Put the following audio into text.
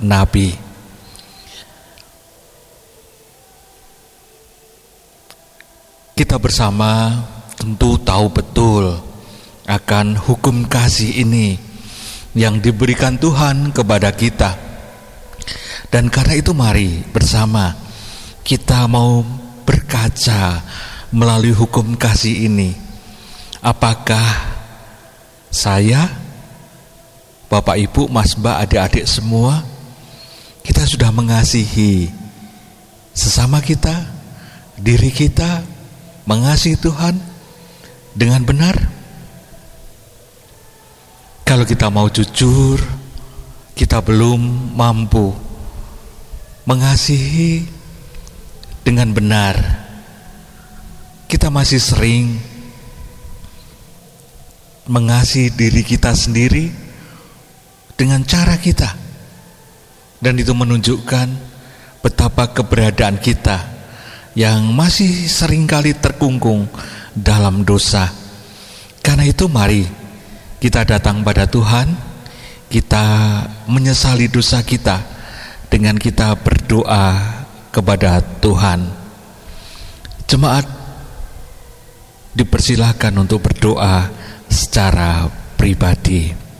nabi. Kita bersama tentu tahu betul akan hukum kasih ini yang diberikan Tuhan kepada kita. Dan karena itu mari bersama kita mau berkaca melalui hukum kasih ini. Apakah saya, Bapak Ibu, Mas Mbak, adik-adik semua, kita sudah mengasihi sesama kita, diri kita, mengasihi Tuhan dengan benar? Kalau kita mau jujur, kita belum mampu mengasihi dengan benar. Kita masih sering mengasihi diri kita sendiri dengan cara kita, dan itu menunjukkan betapa keberadaan kita yang masih seringkali terkungkung dalam dosa. Karena itu mari kita datang pada Tuhan, kita menyesali dosa kita dengan kita berdoa kepada Tuhan. Jemaat dipersilahkan untuk berdoa secara pribadi.